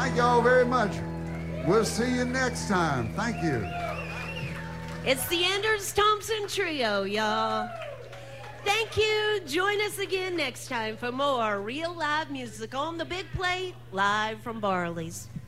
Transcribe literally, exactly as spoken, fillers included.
Thank you all very much. We'll see you next time. Thank you. It's the Anders Thompson Trio, y'all. Thank you. Join us again next time for more real live music on the big plate, live from Barley's.